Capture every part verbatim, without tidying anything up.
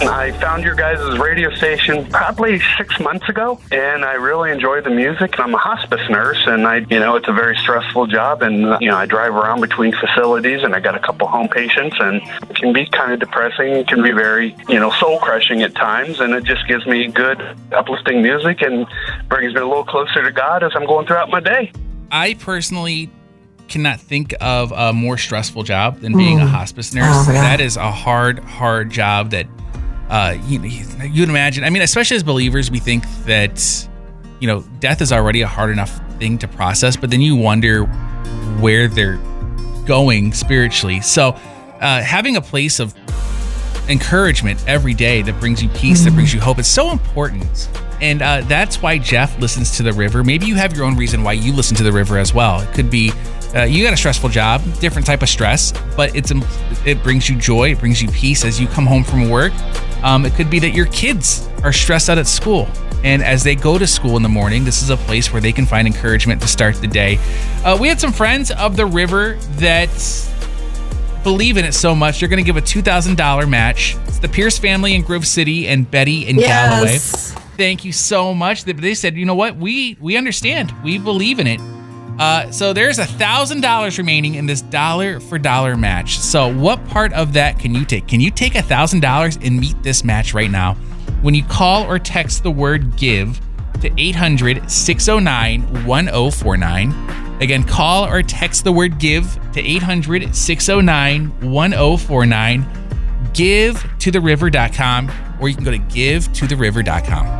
I found your guys' radio station probably six months ago, and I really enjoy the music. I'm a hospice nurse, and I, you know, it's a very stressful job, and you know, I drive around between facilities, and I got a couple home patients, and it can be kind of depressing. It can be very, you know, soul crushing at times, and it just gives me good, uplifting music and brings me a little closer to God as I'm going throughout my day. I personally cannot think of a more stressful job than being mm. a hospice nurse. Oh, yeah. That is a hard, hard job that uh, you, you'd imagine. I mean, especially as believers, we think that, you know, death is already a hard enough thing to process, but then you wonder where they're going spiritually. So uh, having a place of encouragement every day that brings you peace, mm. that brings you hope, is so important. And uh, that's why Jeff listens to The River. Maybe you have your own reason why you listen to The River as well. It could be uh, you got a stressful job, different type of stress, but it's it brings you joy, it brings you peace as you come home from work. Um, it could be that your kids are stressed out at school, and as they go to school in the morning, this is a place where they can find encouragement to start the day. Uh, we had some friends of The River that believe in it so much, they're going to give a two thousand dollars match. It's the Pierce family in Grove City and Betty in yes. Galloway. Thank you so much. They, they said, you know what? We we understand. We believe in it. Uh, so there's a one thousand dollars remaining in this dollar for dollar match. So what part of that can you take? Can you take one thousand dollars and meet this match right now? When you call or text the word GIVE to eight hundred, six oh nine, one oh four nine. Again, call or text the word GIVE to eight hundred, six oh nine, one oh four nine. give to the river dot com, or you can go to give to the river dot com.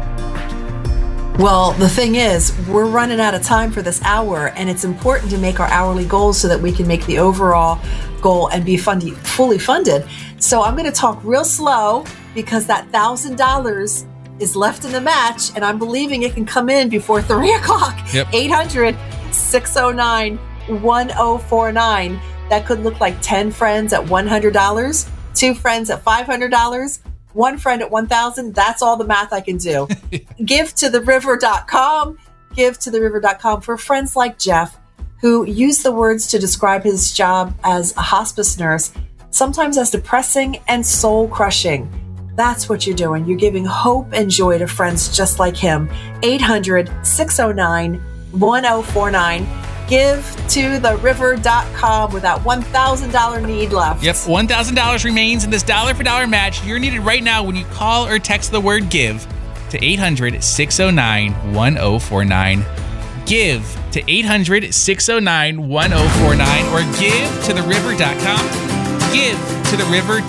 Well, the thing is, we're running out of time for this hour, and it's important to make our hourly goals so that we can make the overall goal and be funded, fully funded. So I'm going to talk real slow because that one thousand dollars is left in the match, and I'm believing it can come in before three o'clock. Yep. eight hundred, six oh nine, one oh four nine. That could look like ten friends at one hundred dollars, two friends at five hundred dollars, one friend at one thousand dollars. That's all the math I can do. give to the river dot com. give to the river dot com for friends like Jeff, who use the words to describe his job as a hospice nurse, sometimes as depressing and soul-crushing. That's what you're doing. You're giving hope and joy to friends just like him. eight hundred, six oh nine, one oh four nine. give to the river dot com with that one thousand dollars need left. Yep, one thousand dollars remains in this dollar for dollar match. You're needed right now when you call or text the word GIVE to eight hundred, six oh nine, one oh four nine. Give to eight hundred, six oh nine, one oh four nine, or give to the river dot com. give to the river